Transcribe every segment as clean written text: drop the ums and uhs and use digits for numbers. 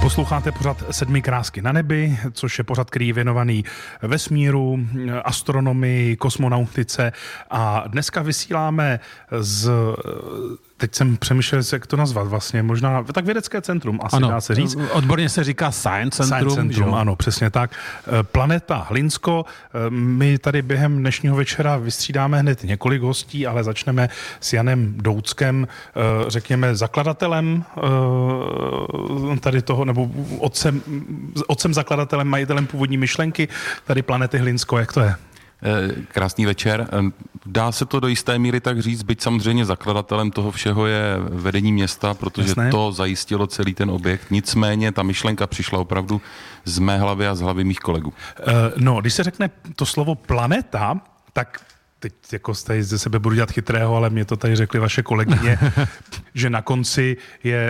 Posloucháte pořad Sedmi krásky na nebi, což je pořad, který je věnovaný vesmíru, astronomii, kosmonautice a dneska vysíláme teď jsem přemýšlel, jak to nazvat vlastně, možná tak vědecké centrum, asi ano, dá se říct. Odborně se říká Science Centrum. Science Centrum, ano, přesně tak. Planeta Hlinsko. My tady během dnešního večera vystřídáme hned několik hostí, ale začneme s Janem Douckem, řekněme zakladatelem tady toho, nebo otcem zakladatelem, majitelem původní myšlenky tady planety Hlinsko. Jak to je? Krásný večer. Dá se to do jisté míry tak říct, byť samozřejmě zakladatelem toho všeho je vedení města, protože to zajistilo celý ten objekt. Nicméně ta myšlenka přišla opravdu z mé hlavy a z hlavy mých kolegů. Když se řekne to slovo planeta, tak teď jako tady ze sebe budu dělat chytrého, ale mě to tady řekly vaše kolegyně, že na konci je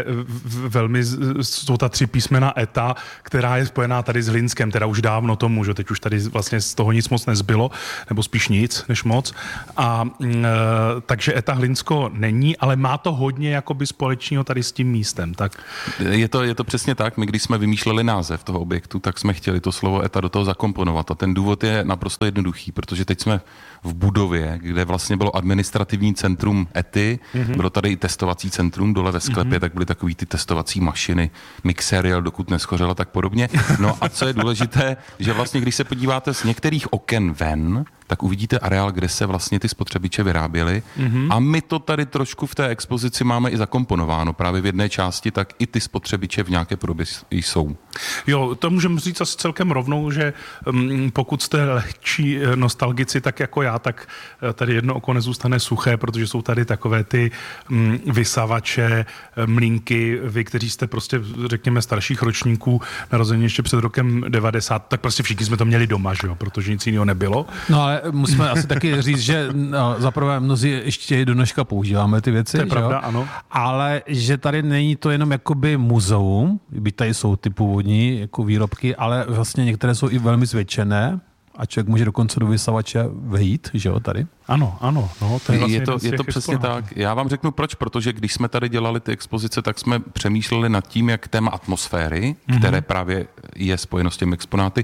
jsou ta 3 písmena ETA, která je spojená tady s Hlinskem, teda už dávno tomu, že teď už tady vlastně z toho nic moc nezbylo, nebo spíš nic než moc. Takže ETA Hlinsko není, ale má to hodně jakoby společného tady s tím místem. Tak. Je to přesně tak. My když jsme vymýšleli název toho objektu, tak jsme chtěli to slovo ETA do toho zakomponovat. A ten důvod je naprosto jednoduchý, protože teď jsme v budově, kde vlastně bylo administrativní centrum ETI, bylo tady i testovací centrum dole ve sklepě, tak byly takový ty testovací mašiny, mixeriel, dokud neschořel a tak podobně. No a co je důležité, že vlastně když se podíváte z některých oken ven, tak uvidíte areál, kde se vlastně ty spotřebiče vyráběly. A my to tady trošku v té expozici máme i zakomponováno. Právě v jedné části, tak i ty spotřebiče v nějaké podobě jsou. Jo, to můžeme říct asi celkem rovnou, že pokud jste lehčí nostalgici, tak jako já, tak tady jedno oko nezůstane suché, protože jsou tady takové ty vysavače, mlýnky, vy, kteří jste prostě, řekněme, starších ročníků, narození ještě před rokem 90, tak prostě všichni jsme to měli doma, že jo, protože nic jiného nebylo. No ale musíme asi taky říct, že zaprvé mnozí ještě do dneška používáme ty věci. To je pravda, ano. Ale že tady není to jenom jakoby muzeum, byť tady jsou ty původní jako výrobky, ale vlastně některé jsou i velmi zvětšené a člověk může dokonce do vysavače vejít, že jo, tady. Ano, no, to je vlastně je to přesně tak. Já vám řeknu proč, protože když jsme tady dělali ty expozice, tak jsme přemýšleli nad tím, jak téma atmosféry, které právě je spojeno s těmi exponáty,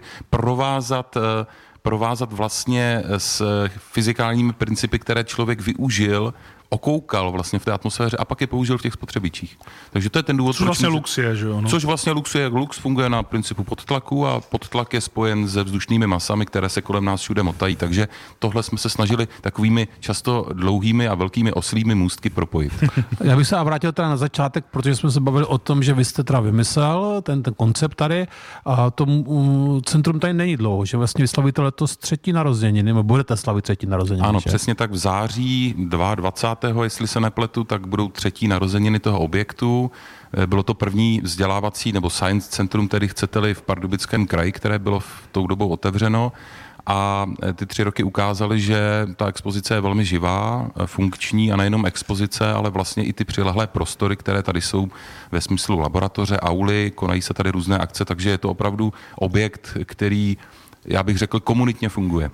provázat vlastně s fyzikálními principy, které člověk využil, okoukal vlastně v té atmosféře a pak je použil v těch spotřebičích. Takže to je ten důvod, což vlastně lux je, že jo? No. Což vlastně lux je. Lux funguje na principu podtlaku a podtlak je spojen se vzdušnými masami, které se kolem nás všude motají. Takže tohle jsme se snažili takovými často dlouhými a velkými oslými můstky propojit. Já bych se vrátil teda na začátek, protože jsme se bavili o tom, že vy jste teda vymyslel ten koncept tady a to centrum tady není dlouho, že vlastně vyslavíte letos 3. narozeniny, nebo budete slavit 3. narozeniny. Ano, že? Přesně tak v září 22. jestli se nepletu, tak budou 3. narozeniny toho objektu. Bylo to první vzdělávací nebo science centrum, tedy chcete-li v Pardubickém kraji, které bylo v tou dobou otevřeno. A ty 3 roky ukázaly, že ta expozice je velmi živá, funkční a nejenom expozice, ale vlastně i ty přilehlé prostory, které tady jsou ve smyslu laboratoře, auly, konají se tady různé akce, takže je to opravdu objekt, který, já bych řekl, komunitně funguje.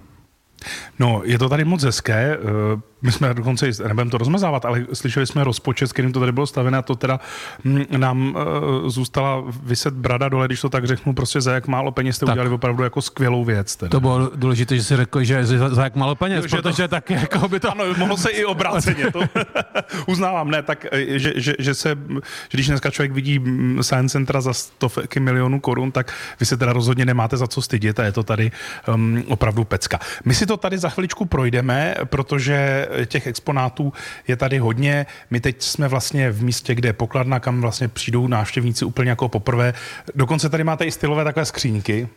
No, je to tady moc hezké. My jsme dokonce, nebudeme to rozmazávat, ale slyšeli jsme rozpočet, s kterým to tady bylo stavené a to teda nám zůstala vyset brada dole, když to tak řeknu, prostě za jak málo peněz jste udělali opravdu jako skvělou věc. Teda. To bylo důležité, že si řekl, že za jak málo peněz, jo, protože to, tak jako by to... Ano, mohlo se i obráceně, to uznávám, ne, tak, že když dneska člověk vidí Science Centra za stovky milionů korun, tak vy se teda rozhodně nemáte za co stydět a je to tady opravdu pecka. My si to tady za chviličku projdeme, protože těch exponátů je tady hodně. My teď jsme vlastně v místě, kde je pokladna, kam vlastně přijdou návštěvníci úplně jako poprvé. Dokonce tady máte i stylové takové skříňky.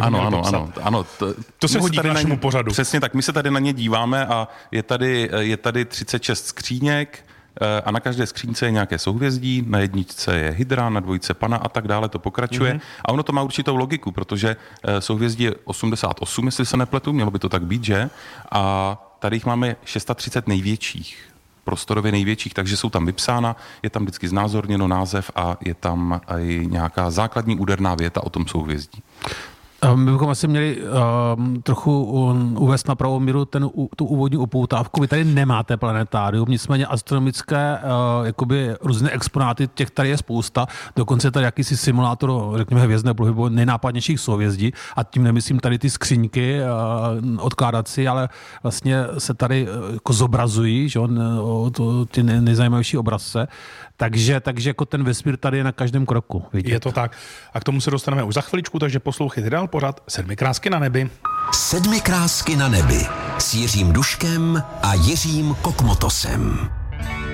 Ano. To se hodí k našemu pořadu. Přesně tak, my se tady na ně díváme a je tady 36 skříněk a na každé skřínce je nějaké souhvězdí, na jedničce je hydra, na dvojce pana a tak dále, to pokračuje. A ono to má určitou logiku, protože souhvězdí je 88, jestli se nepletu, mělo by to tak být, že? A tady jich máme 630 největších, prostorově největších, takže jsou tam vypsána, je tam vždycky znázorněno název a je tam i nějaká základní úderná věta o tom souhvězdí. My bychom asi měli trochu uvést na pravou míru tu úvodní upoutávku. Vy tady nemáte planetárium, nicméně astronomické jakoby různé exponáty, těch tady je spousta. Dokonce je tady jakýsi simulátor, řekněme, hvězdné pohybu nejnápadnějších souhvězdí, a tím nemyslím tady ty skříňky odkládací, ale vlastně se tady jako zobrazují, že ty nejzajímavější obrazce. Takže jako ten vesmír tady je na každém kroku. Vidět. Je to tak. A k tomu se dostaneme už za chviličku, takže poslouchejte dál pořád Sedmi krásky na nebi. Sedmi krásky na nebi s Jiřím Duškem a Jiřím Kokmotosem.